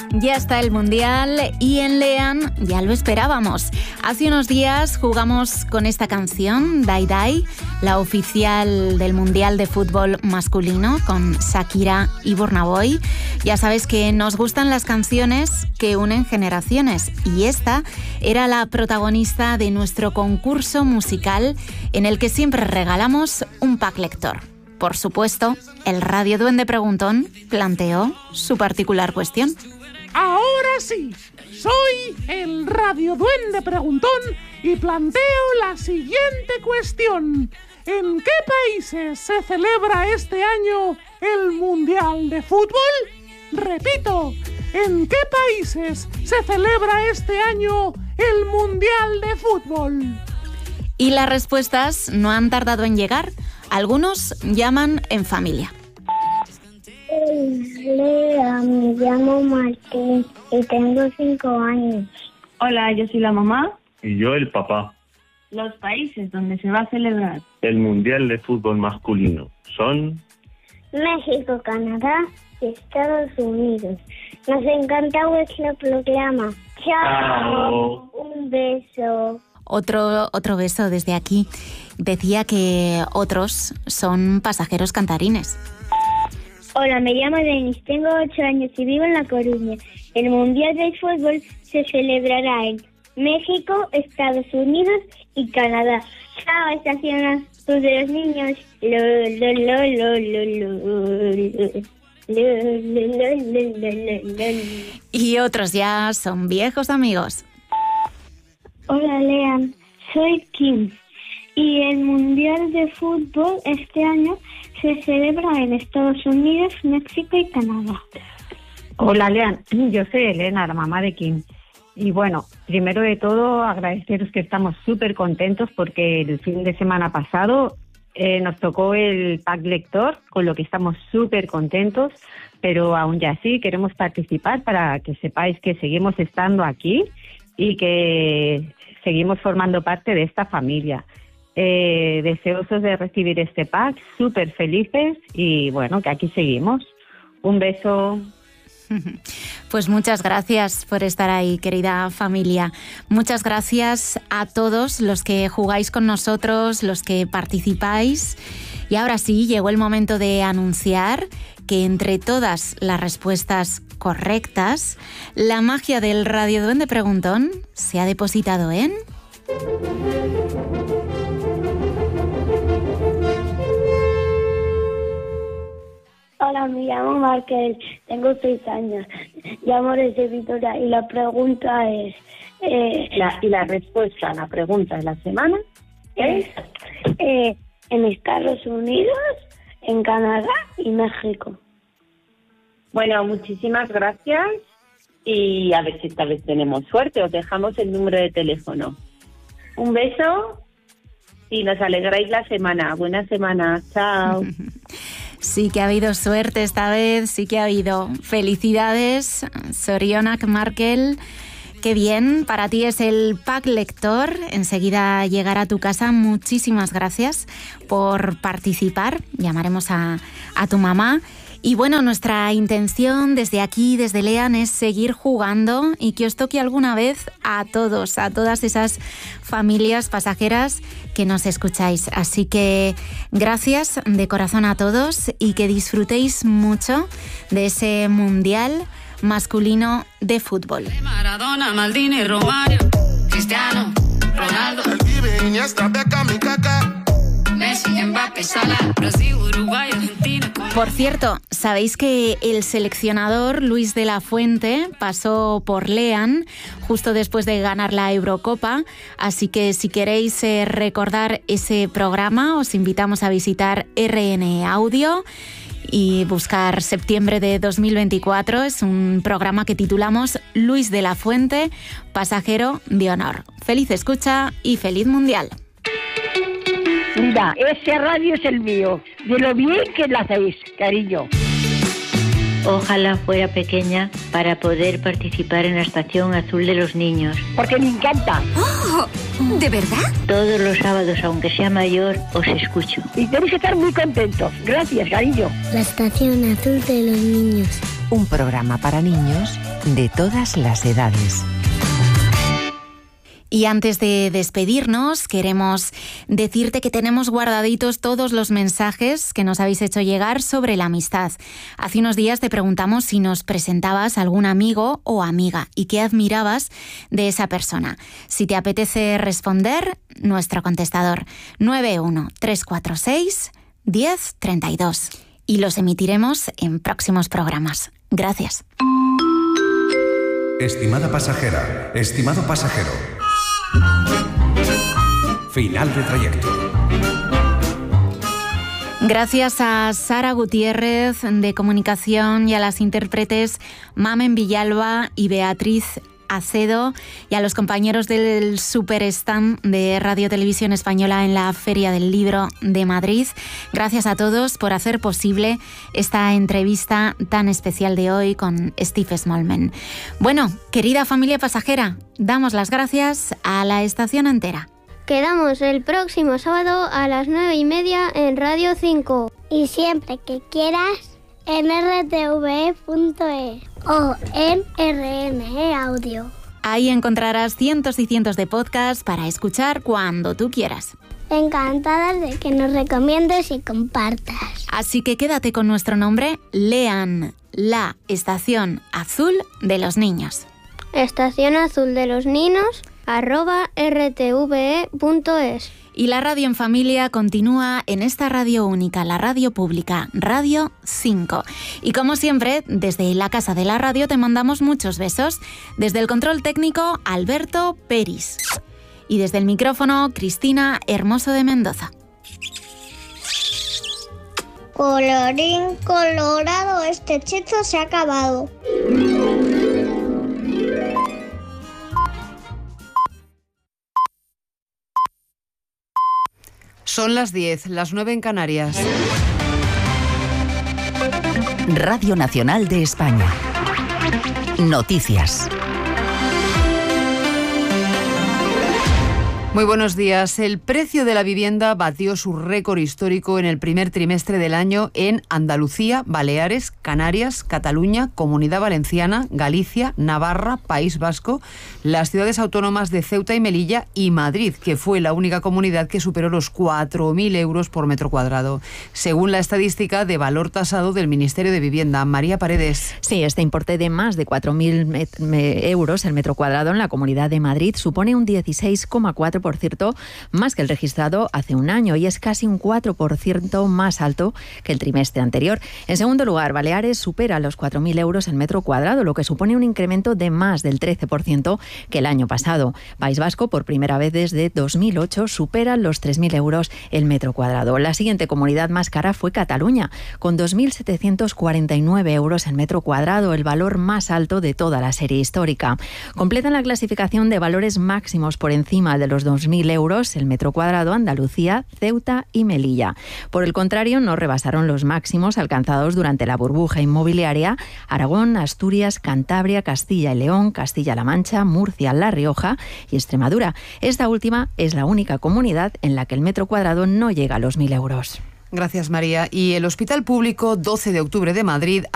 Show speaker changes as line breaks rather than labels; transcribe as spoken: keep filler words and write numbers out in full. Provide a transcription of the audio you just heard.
Ya está el Mundial y en Lean ya lo esperábamos. Hace unos días jugamos con esta canción, Dai Dai, la oficial del Mundial de Fútbol masculino, con Shakira y Burna Boy. Ya sabes que nos gustan las canciones que unen generaciones y esta era la protagonista de nuestro concurso musical en el que siempre regalamos un pack lector. Por supuesto, el Radio Duende Preguntón planteó su particular cuestión.
Ahora sí, soy el Radio Duende Preguntón y planteo la siguiente cuestión. ¿En qué países se celebra este año el Mundial de Fútbol? Repito, ¿en qué países se celebra este año el Mundial de Fútbol?
Y las respuestas no han tardado en llegar. Algunos llaman en familia.
Hola, me llamo Martín y tengo cinco años.
Hola, yo soy la mamá.
Y yo el papá.
Los países donde se va a celebrar
el Mundial de Fútbol masculino son...
México, Canadá y Estados Unidos. Nos encanta vuestro programa. ¡Chao! Un beso.
Otro, otro beso desde aquí. Decía que otros son pasajeros cantarines.
Hola, me llamo Denis, tengo ocho años y vivo en La Coruña. El Mundial de Fútbol se celebrará en México, Estados Unidos y Canadá. Chao, Estación Azul de los Niños. Lo, lo, lo, lo, lo, lo.
Y otros ya son viejos amigos.
Hola, Lean, soy Kim. Y el Mundial de Fútbol este año se celebra en Estados Unidos, México y Canadá.
Hola, Lean. Yo soy Elena, la mamá de Kim. Y bueno, primero de todo, agradeceros que estamos súper contentos porque el fin de semana pasado eh, nos tocó el pack lector, con lo que estamos súper contentos, pero aún ya así queremos participar para que sepáis que seguimos estando aquí y que seguimos formando parte de esta familia. Eh, deseosos de recibir este pack, súper felices y bueno, que aquí seguimos. Un beso.
Pues muchas gracias por estar ahí, querida familia. Muchas gracias a todos los que jugáis con nosotros, los que participáis. Y ahora sí, llegó el momento de anunciar que entre todas las respuestas correctas, la magia del Radio Duende Preguntón se ha depositado en...
Hola, me llamo Markel, tengo seis años, llamo desde Vitoria y la pregunta es... Eh,
la, y la respuesta a la pregunta de la semana es...
Eh, en Estados Unidos, en Canadá y México.
Bueno, muchísimas gracias y a ver si esta vez tenemos suerte. Os dejamos el número de teléfono. Un beso y nos alegráis la semana. Buena semana. Chao.
Sí que ha habido suerte esta vez, sí que ha habido. Felicidades, Sorionak Markel. Qué bien, para ti es el pack lector. Enseguida llegará a tu casa. Muchísimas gracias por participar. Llamaremos a, a tu mamá. Y bueno, nuestra intención desde aquí, desde Lean, es seguir jugando y que os toque alguna vez a todos, a todas esas familias pasajeras que nos escucháis. Así que gracias de corazón a todos y que disfrutéis mucho de ese Mundial masculino de fútbol.
Maradona, Maldini, Romario, Cristiano, Ronaldo, Iniesta, Beckham y Kaká, Messi, Mbappé, Salah, Brasil, Uruguay, Argentina.
Por cierto, ¿sabéis que el seleccionador Luis de la Fuente pasó por Lean justo después de ganar la Eurocopa? Así que si queréis eh, recordar ese programa, os invitamos a visitar R N Audio y buscar septiembre de dos mil veinticuatro. Es un programa que titulamos Luis de la Fuente, pasajero de honor. Feliz escucha y feliz Mundial.
Mira, ese radio es el mío, de lo bien que lo hacéis, cariño.
Ojalá fuera pequeña para poder participar en la Estación Azul de los Niños.
Porque me encanta.
¡Oh! ¿De verdad?
Todos los sábados, aunque sea mayor, os escucho.
Y tenéis que estar muy contentos. Gracias, cariño.
La Estación Azul de los Niños.
un programa para niños de todas las edades.
Y antes de despedirnos, queremos decirte que tenemos guardaditos todos los mensajes que nos habéis hecho llegar sobre la amistad. Hace unos días te preguntamos si nos presentabas a algún amigo o amiga y qué admirabas de esa persona. Si te apetece responder, nuestro contestador nueve uno tres cuatro seis uno cero tres dos. Y los emitiremos en próximos programas. Gracias.
Estimada pasajera, estimado pasajero. Final de trayecto.
Gracias a Sara Gutiérrez de Comunicación y a las intérpretes Mamen Villalba y Beatriz Acedo y a los compañeros del Super Stand de Radio Televisión Española en la Feria del Libro de Madrid. Gracias a todos por hacer posible esta entrevista tan especial de hoy con Steve Smallman. Bueno, querida familia pasajera, damos las gracias a la estación entera.
Quedamos el próximo sábado a las nueve y media en Radio cinco.
Y siempre que quieras en r t v e punto es o en R N E Audio.
Ahí encontrarás cientos y cientos de podcasts para escuchar cuando tú quieras.
Encantadas de que nos recomiendes y compartas.
Así que quédate con nuestro nombre, lean la Estación Azul de los Niños.
Estación Azul de los Niños, arroba r t v e punto es.
Y la radio en familia continúa en esta radio única, la radio pública, Radio cinco. Y como siempre, desde la Casa de la Radio te mandamos muchos besos. Desde el control técnico, Alberto Peris. Y desde el micrófono, Cristina Hermoso de Mendoza.
Colorín colorado, este hechizo se ha acabado.
Son las diez, las nueve en Canarias.
Radio Nacional de España. Noticias.
Muy buenos días. El precio de la vivienda batió su récord histórico en el primer trimestre del año en Andalucía, Baleares, Canarias, Cataluña, Comunidad Valenciana, Galicia, Navarra, País Vasco, las ciudades autónomas de Ceuta y Melilla y Madrid, que fue la única comunidad que superó los cuatro mil euros por metro cuadrado, según la estadística de valor tasado del Ministerio de Vivienda. María Paredes.
Sí, este importe de más de cuatro mil euros el metro cuadrado en la Comunidad de Madrid supone un dieciséis coma cuatro por ciento más que el registrado hace un año y es casi un cuatro por ciento más alto que el trimestre anterior. En segundo lugar, Baleares supera los cuatro mil euros el metro cuadrado, lo que supone un incremento de más del trece por ciento que el año pasado. País Vasco, por primera vez desde dos mil ocho, supera los tres mil euros el metro cuadrado. La siguiente comunidad más cara fue Cataluña, con dos mil setecientos cuarenta y nueve euros el metro cuadrado, el valor más alto de toda la serie histórica. Completan la clasificación de valores máximos por encima de los dos mil euros el metro cuadrado Andalucía, Ceuta y Melilla. Por el contrario, no rebasaron los máximos alcanzados durante la burbuja inmobiliaria Aragón, Asturias, Cantabria, Castilla y León, Castilla-La Mancha, Murcia, La Rioja y Extremadura. Esta última es la única comunidad en la que el metro cuadrado no llega a los mil euros.
Gracias, María. Y el Hospital Público doce de octubre de Madrid